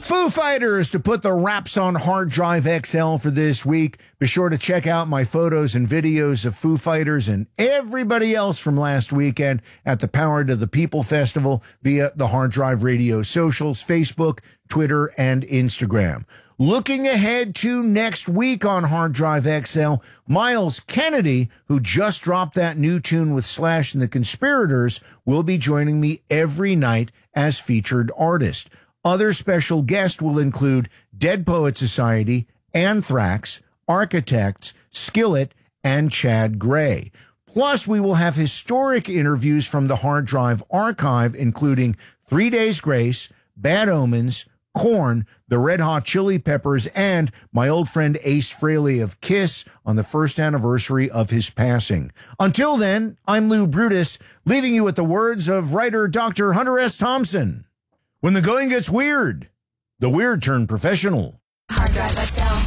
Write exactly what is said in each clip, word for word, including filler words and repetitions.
Foo Fighters to put the wraps on Hard Drive X L for this week. Be sure to check out my photos and videos of Foo Fighters and everybody else from last weekend at the Power to the People Festival via the Hard Drive Radio socials, Facebook, Twitter, and Instagram. Looking ahead to next week on Hard Drive X L, Miles Kennedy, who just dropped that new tune with Slash and the Conspirators, will be joining me every night as featured artist. Other special guests will include Dead Poet Society, Anthrax, Architects, Skillet, and Chad Gray. Plus, we will have historic interviews from the Hard Drive archive, including Three Days Grace, Bad Omens, Korn, the Red Hot Chili Peppers, and my old friend Ace Frehley of Kiss on the first anniversary of his passing. Until then, I'm Lou Brutus, leaving you with the words of writer Doctor Hunter S. Thompson. When the going gets weird, the weird turn professional. Hard Drive X L.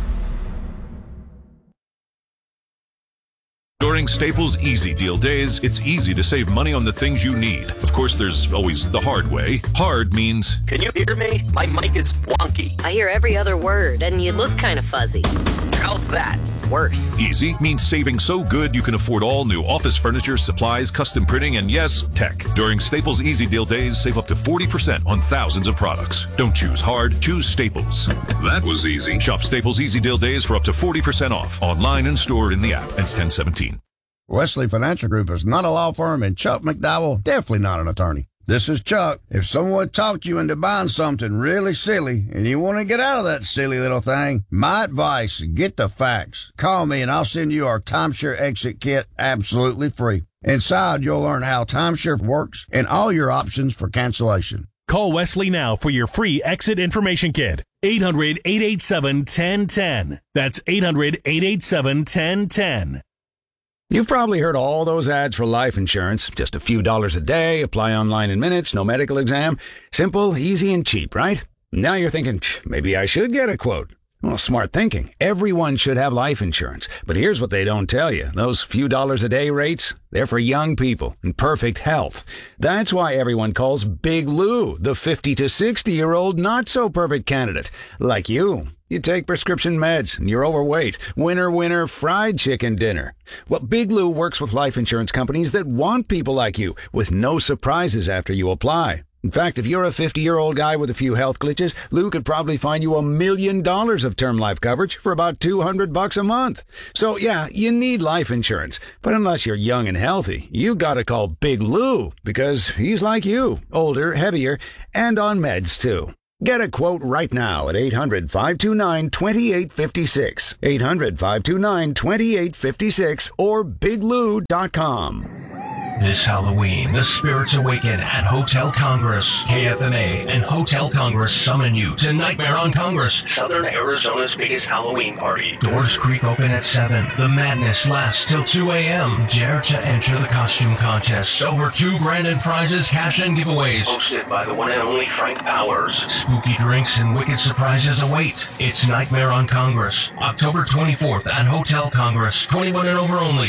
During Staples Easy Deal days, it's easy to save money on the things you need. Of course, there's always the hard way. Hard means... Can you hear me? My mic is wonky. I hear every other word, and you look kind of fuzzy. How's that? Worse. Easy means saving so good you can afford all new office furniture, supplies, custom printing, and yes, tech. During Staples Easy Deal days, save up to forty percent on thousands of products. Don't choose hard, choose Staples. That was easy. Shop Staples Easy Deal days for up to forty percent off. Online and stored in the app. Ends ten seventeen. Wesley Financial Group is not a law firm, and Chuck McDowell definitely not an attorney. This is Chuck. If someone talked you into buying something really silly and you want to get out of that silly little thing, my advice, get the facts. Call me and I'll send you our timeshare exit kit absolutely free. Inside, you'll learn how timeshare works and all your options for cancellation. Call Wesley now for your free exit information kit. eight hundred, eight eight seven, one zero one zero. That's eight hundred, eight eight seven, one zero one zero. You've probably heard all those ads for life insurance. Just a few dollars a day, apply online in minutes, no medical exam. Simple, easy, and cheap, right? Now you're thinking, maybe I should get a quote. Well, smart thinking. Everyone should have life insurance. But here's what they don't tell you. Those few dollars a day rates, they're for young people in perfect health. That's why everyone calls Big Lou the fifty to sixty-year-old not-so-perfect candidate. Like you. You take prescription meds and you're overweight. Winner, winner, fried chicken dinner. Well, Big Lou works with life insurance companies that want people like you with no surprises after you apply. In fact, if you're a fifty-year-old guy with a few health glitches, Lou could probably find you a million dollars of term life coverage for about two hundred bucks a month. So yeah, you need life insurance. But unless you're young and healthy, you gotta call Big Lou because he's like you, older, heavier, and on meds too. Get a quote right now at eight hundred, five two nine, two eight five six, eight hundred, five two nine, two eight five six, or big lou dot com. This Halloween, the spirits awaken at Hotel Congress. K F M A and Hotel Congress summon you to Nightmare on Congress, Southern Arizona's biggest Halloween party. Doors creak open at seven. The madness lasts till two a.m. Dare to enter the costume contest. Over two grand in prizes, cash and giveaways. Hosted by the one and only Frank Powers. Spooky drinks and wicked surprises await. It's Nightmare on Congress, October twenty-fourth at Hotel Congress. twenty-one and over only.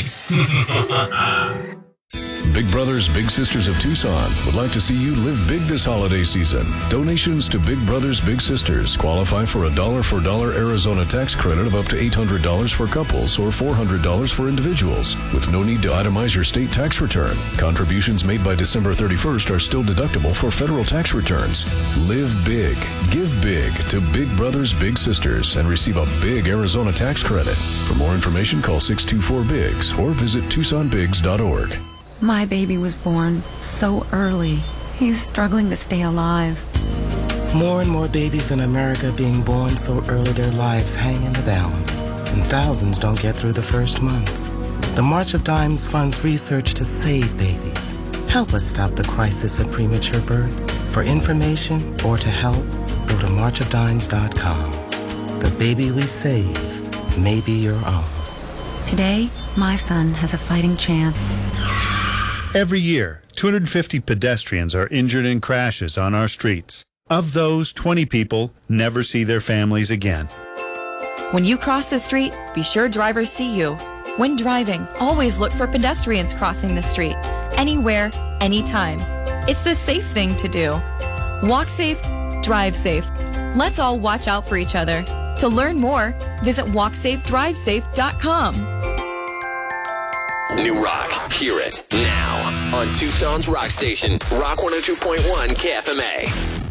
Big Brothers Big Sisters of Tucson would like to see you live big this holiday season. Donations to Big Brothers Big Sisters qualify for a dollar for dollar Arizona tax credit of up to eight hundred dollars for couples or four hundred dollars for individuals, with no need to itemize your state tax return. Contributions made by December thirty-first are still deductible for federal tax returns. Live big, give big to Big Brothers Big Sisters and receive a big Arizona tax credit. For more information, call six two four B I G S or visit tucson bigs dot org. My baby was born so early. He's struggling to stay alive. More and more babies in America being born so early their lives hang in the balance, and thousands don't get through the first month. The March of Dimes funds research to save babies. Help us stop the crisis of premature birth. For information or to help, go to march of dimes dot com. The baby we save may be your own. Today, my son has a fighting chance. Every year, two hundred fifty pedestrians are injured in crashes on our streets. Of those, twenty people never see their families again. When you cross the street, be sure drivers see you. When driving, always look for pedestrians crossing the street. Anywhere, anytime. It's the safe thing to do. Walk safe, drive safe. Let's all watch out for each other. To learn more, visit walk safe drive safe dot com. New rock. Hear it now on Tucson's rock station, Rock one oh two point one K F M A.